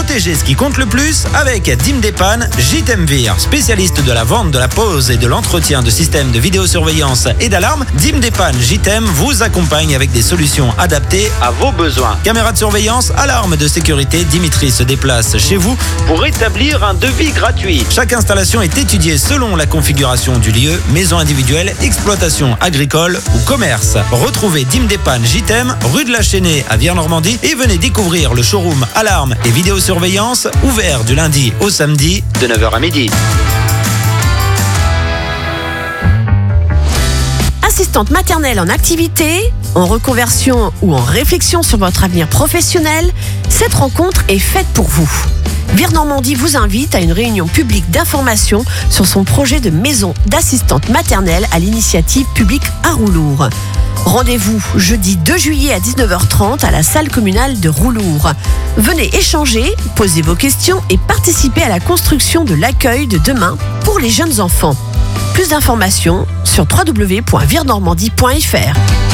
Protégez ce qui compte le plus avec Dim Dépanne JTM Vir. Spécialiste de la vente, de la pose et de l'entretien de systèmes de vidéosurveillance et d'alarme, Dim Dépanne JTM vous accompagne avec des solutions adaptées à vos besoins. Caméra de surveillance, alarme de sécurité, Dimitri se déplace chez vous pour établir un devis gratuit. Chaque installation est étudiée selon la configuration du lieu, maison individuelle, exploitation agricole ou commerce. Retrouvez Dim Dépanne JTM, rue de la Chênaie à Vire-Normandie et venez découvrir le showroom alarme et vidéosurveillance ouvert du lundi au samedi de 9h à midi. Assistante maternelle en activité, en reconversion ou en réflexion sur votre avenir professionnel, cette rencontre est faite pour vous. Vire-Normandie vous invite à une réunion publique d'information sur son projet de maison d'assistante maternelle à l'initiative publique à Roulour. Rendez-vous jeudi 2 juillet à 19h30 à la salle communale de Roulour. Venez échanger, poser vos questions et participer à la construction de l'accueil de demain pour les jeunes enfants. Plus d'informations sur www.virenormandie.fr.